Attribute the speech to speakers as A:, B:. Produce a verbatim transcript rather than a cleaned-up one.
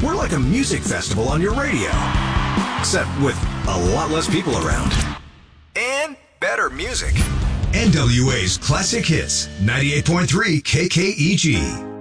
A: We're like a music festival on your radio, except with a lot less people around. And better music.
B: N W A's Classic Hits, ninety-eight point three K K E G.